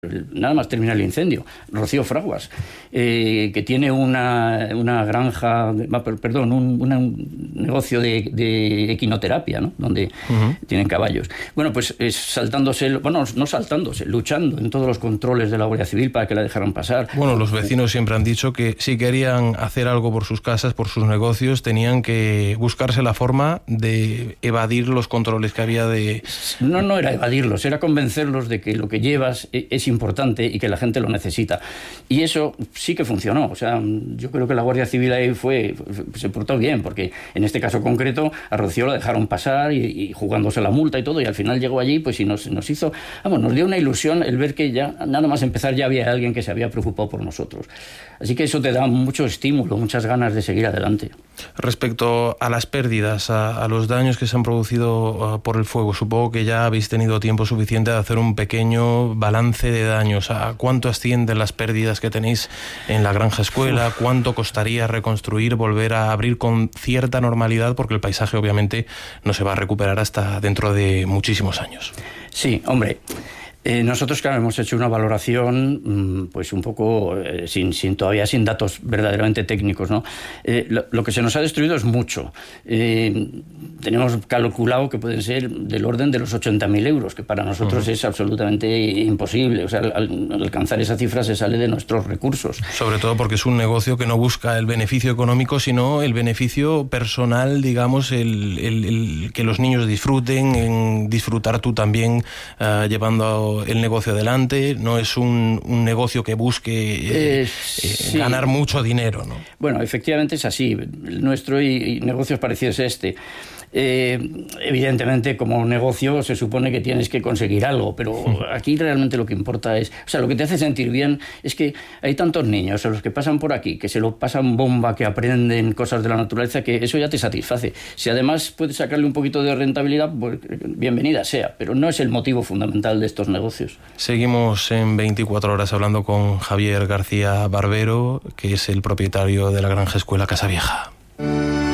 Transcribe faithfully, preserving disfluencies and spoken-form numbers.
nada más termina el incendio, Rocío Fraguas, eh, que tiene una, una granja, perdón, un, una, un negocio de, de equinoterapia, ¿no? Donde uh-huh. tienen caballos. Bueno, pues es saltándose, bueno, no saltándose, luchando en todos los controles de la Guardia Civil para que la dejaran pasar. Bueno, los vecinos siempre han dicho que si querían hacer algo por sus casas, por sus negocios, tenían que buscarse la forma de evadir los controles que había de... No, no era evadirlos, era convencerlos de que lo que llevas es importante y que la gente lo necesita. Y eso sí que funcionó. O sea, yo creo que la Guardia Civil ahí fue, se portó bien, porque en este caso concreto a Rocío la dejaron pasar y, y jugándose la multa y todo, y al final llegó allí pues y nos, nos hizo, vamos, nos dio una ilusión el ver que ya, nada más empezar, ya había alguien que se había preocupado por nosotros. Así que eso te da mucho estímulo, muchas ganas de seguir adelante. Respecto a las pérdidas, a, a los daños que se han producido uh, por el fuego, supongo que ya habéis tenido tiempo suficiente de hacer un pequeño balance de daños. ¿A cuánto ascienden las pérdidas que tenéis en la granja escuela? ¿Cuánto costaría reconstruir, volver a abrir con cierta normalidad? Porque el paisaje obviamente no se va a recuperar hasta dentro de muchísimos años. Sí, hombre. Eh, nosotros, claro, hemos hecho una valoración pues un poco eh, sin, sin todavía sin datos verdaderamente técnicos, ¿no? Eh, lo, lo que se nos ha destruido es mucho. Eh, tenemos calculado que pueden ser del orden de los ochenta mil euros, que para nosotros uh-huh. es absolutamente imposible. O sea, al, al alcanzar esa cifra se sale de nuestros recursos. Sobre todo porque es un negocio que no busca el beneficio económico, sino el beneficio personal, digamos, el, el, el que los niños disfruten, en disfrutar tú también uh, llevando a el negocio adelante. No es un, un negocio que busque eh, eh, sí. ganar mucho dinero, ¿no? Bueno, efectivamente es así. El nuestro y, y negocios parecidos a este. Eh, evidentemente, como negocio se supone que tienes que conseguir algo, pero aquí realmente lo que importa es, o sea, lo que te hace sentir bien es que hay tantos niños a los que pasan por aquí, que se lo pasan bomba, que aprenden cosas de la naturaleza, que eso ya te satisface. Si además puedes sacarle un poquito de rentabilidad, pues bienvenida sea, pero no es el motivo fundamental de estos negocios. Seguimos en veinticuatro horas hablando con Javier García Barbero, que es el propietario de la granja escuela Casa Vieja.